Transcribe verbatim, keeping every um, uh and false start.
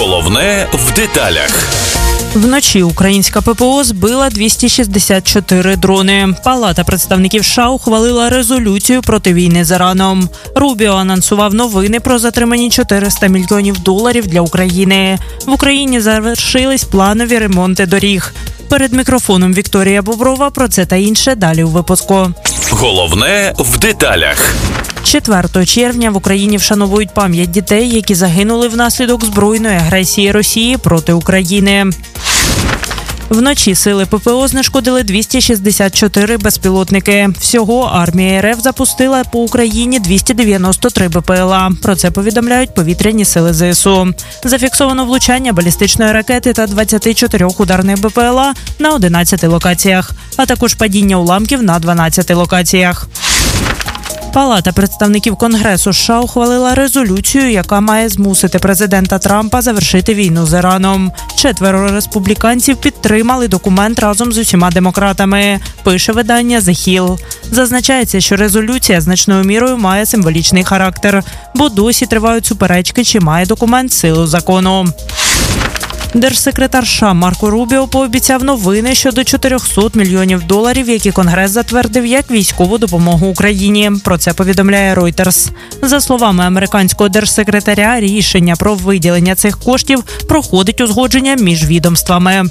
Головне в деталях. Вночі українська ППО збила двісті шістдесят чотири дрони. Палата представників США ухвалила резолюцію проти війни з Іраном. Рубіо анонсував новини про затримані чотириста мільйонів доларів для України. В Україні завершились планові ремонти доріг. Перед мікрофоном Вікторія Боброва про це та інше далі у випуску. Головне в деталях. четвертого червня в Україні вшановують пам'ять дітей, які загинули внаслідок збройної агресії Росії проти України. Вночі сили ППО знешкодили двісті шістдесят чотири безпілотники. Всього армія РФ запустила по Україні двісті дев'яносто три БПЛА. Про це повідомляють повітряні сили ЗСУ. Зафіксовано влучання балістичної ракети та двадцяти чотирьох ударних БПЛА на одинадцяти локаціях, а також падіння уламків на дванадцяти локаціях. Палата представників Конгресу США ухвалила резолюцію, яка має змусити президента Трампа завершити війну з Іраном. Четверо республіканців підтримали документ разом з усіма демократами, пише видання The Hill. Зазначається, що резолюція значною мірою має символічний характер, бо досі тривають суперечки, чи має документ силу закону. Держсекретар США Марко Рубіо пообіцяв новини щодо чотирьохсот мільйонів доларів, які Конгрес затвердив як військову допомогу Україні. Про це повідомляє Reuters. За словами американського держсекретаря, рішення про виділення цих коштів проходить узгодження між відомствами.